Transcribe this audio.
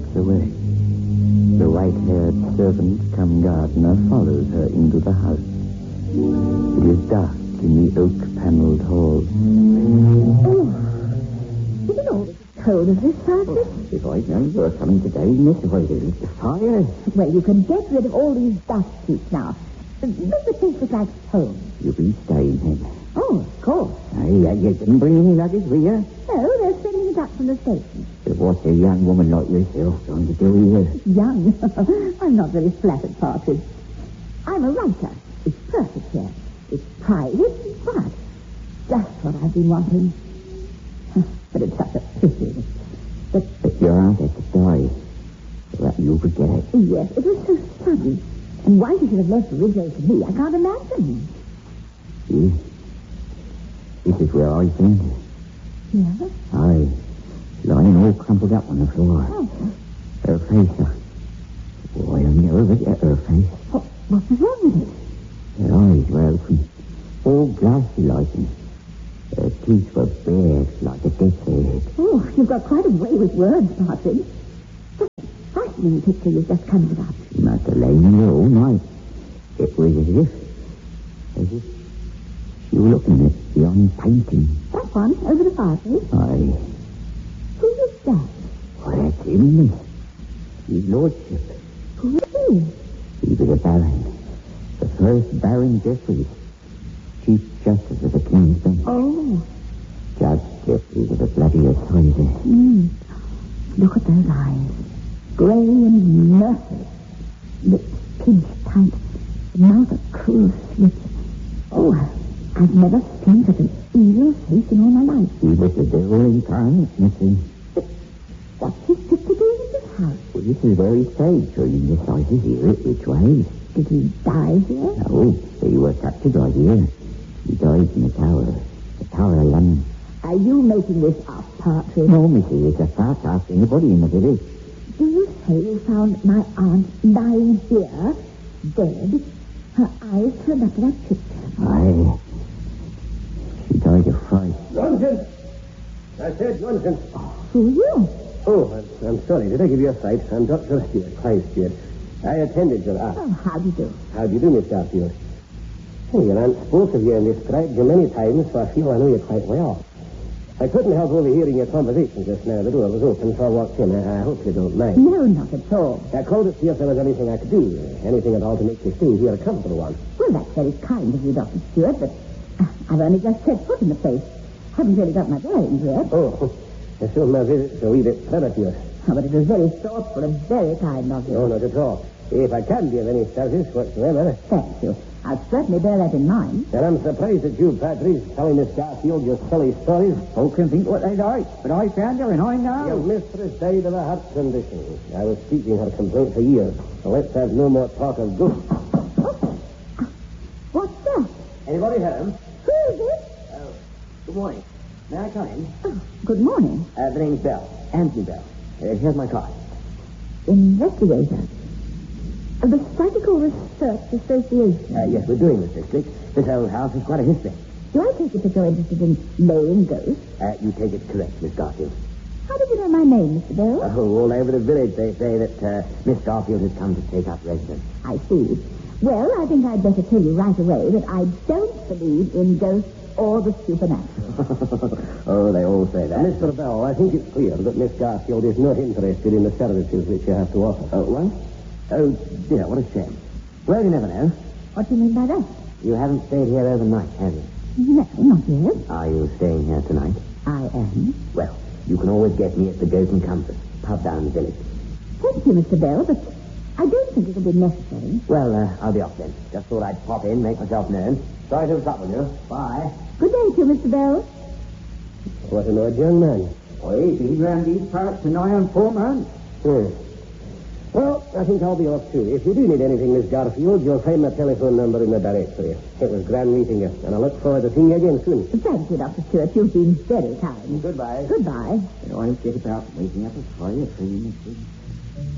walks away. The white-haired servant cum gardener follows her into the house. It is dark in the oak-paneled hall. Oh, is it always as cold as this, Francis? If I'd known you were coming today, Miss, if I'd lit the fire. Well, you can get rid of all these dust sheets now. Make the place look like home. You'll be staying then. Oh, of course. You didn't bring any luggage with you? No, they're sending it up from the station. But what's a young woman like yourself going to do here? Young? I'm not very flattered, Partridge. I'm a writer. It's perfect here. It's private and quiet. Just what I've been wanting. But it's such a pity. But your aunt had to die. So that you'll forget it. Yes, it was so sudden. And why she should have left Rizzo to me, I can't imagine. See? This is where I found her. Yeah? Aye. Lying all crumpled up on the floor. Oh. Her face. Boy, I'll never forget her face. What was wrong with it? Her eyes were open. All glassy like. Her teeth were bared like a death's head. Oh, you've got quite a way with words, Partridge. What a frightening picture you've just conjured up. She must have lain here all night. It was as if you were looking at the painting. That one, over the fireplace? Aye. Who is that? Why, that's him, miss. His lordship. Who is he? He was a baron. The first Baron Jeffreys. Chief Justice of the King's Bench. Oh. Judge Jeffreys of the bloody Assizes. Look at those eyes. Grey and merciless. Lips pinched tight. Mouth a cruel slit. Oh, I've never seen such an evil face in all my life. He was the devil incarnate, missy. What's his sister doing in this house? Well, this is where he stayed, so you decide to hear it which way. Did he die here? No, he was captured right here. He died in the Tower of London. Are you making this up, Partridge? No, missy, it's a fact. Ask anybody in the village. Do you say you found my aunt lying here, dead, her eyes turned up to that picture? Aye. She died of fright. Nonsense! I said nonsense. Who are you? Oh, I'm sorry. Did I give you a fright? I'm Dr. Stewart, Clive Stewart. I attended your aunt. Oh, how do you do? How do you do, Miss Garfield? Oh, your aunt spoke of you and described you many times, so I feel I know you quite well. I couldn't help overhearing your conversation just now. The door was open, so I walked in. I hope you don't mind. No, not at all. I called to see if there was anything I could do. Anything at all to make you stay here a comfortable one. Well, that's very kind of you, Dr. Stewart, but I've only just set foot in the place. Haven't really got my bearings yet. Oh, so my visit's a wee bit premature. Oh, but it was very thoughtful and very kind of you. No, not at all. If I can be of any service whatsoever. Thank you. I'll certainly bear that in mind. And I'm surprised at you, Patrick, telling Miss Garfield your silly stories. Folk can think what they like, but I found her and I know. Your mistress died of a heart condition. I was teaching her complaint for years. So let's have no more talk of ghosts. What's that? Anybody home? Who is it? Oh, good morning. May I come in? Oh, good morning. The name's Bell. Anthony Bell. Here's my card. Investigator. The Psychical Research Association. Yes, we're doing this district. This old house has quite a history. Do I take it that you're interested in laying ghosts? You take it correct, Miss Garfield. How did you know my name, Mr. Bell? Oh, all over the village they say that Miss Garfield has come to take up residence. I see. Well, I think I'd better tell you right away that I don't believe in ghosts or the supernatural. Oh, they all say that. Mr. Bell, I think it's clear that Miss Garfield is not interested in the services which you have to offer. Oh, what? Oh, dear, what a shame. Well, you never know. What do you mean by that? You haven't stayed here overnight, have you? No, not yet. Are you staying here tonight? I am. Well, you can always get me at the Goat and Compass, pub down the village. Thank you, Mr. Bell, but I don't think it'll be necessary. Well, I'll be off then. Just thought I'd pop in, make myself known. Sorry to have troubled you. Bye. Good day to you, Mr. Bell. What an odd young man. Well, he's been round these parts for nigh on 4 months. Well, I think I'll be off too. If you do need anything, Miss Garfield, you'll find my telephone number in the directory. It was grand meeting you, and I look forward to seeing you again soon. Thank you, Dr. Stewart. You've been very kind. Goodbye. Goodbye. But I forget about waking up a fire for you, Mr.